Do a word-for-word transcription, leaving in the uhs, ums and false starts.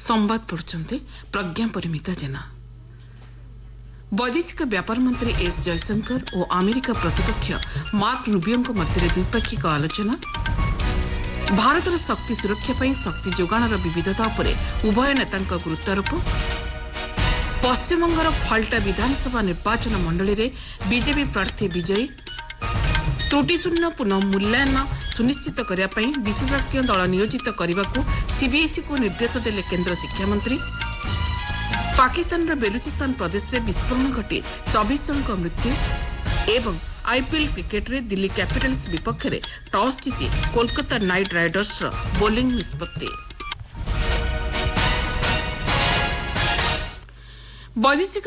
संवाद पढ़ुଛନ୍ତି प्रज्ञा परिमिता जेना। वैदेशिक व्यापार मंत्री एस जयशंकर और अमेरिका प्रतिपक्ष मार्क रूबियो मध्य द्विपाक्षिक आलोचना। भारतर शक्ति सुरक्षा पर शक्ति जोगाणर विविधता उपर उभय नेता गुरुत्वारोप। पश्चिमबंगर फाल्टा विधानसभा निर्वाचन मंडली में बीजेपी प्रार्थी विजयी। त्रुटिशून्य पुनः मूल्यांकन सुनिश्चित करने विशेषज्ञ दल नियोजित करने को सीबीएसई को निर्देश देले केंद्र शिक्षा मंत्री। पाकिस्तान बेलुचिस्तान प्रदेश में विस्फोरण घटी चौबीस जन मृत्यु। एवं आईपीएल क्रिकेट रे दिल्ली कैपिटल्स विपक्ष में टॉस जीति कोलकाता नाइट राइडर्स बोलिंग निष्पत्ति। वैदेशिक